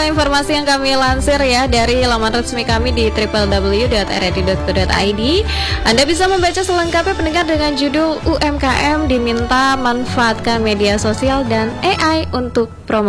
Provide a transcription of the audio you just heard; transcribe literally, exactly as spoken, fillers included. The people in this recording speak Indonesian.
informasi yang kami lansir ya dari laman resmi kami di w w w dot r r d dot co dot i d. Anda bisa membaca selengkapnya pendengar dengan judul U M K M diminta manfaatkan media sosial dan A I untuk promosi.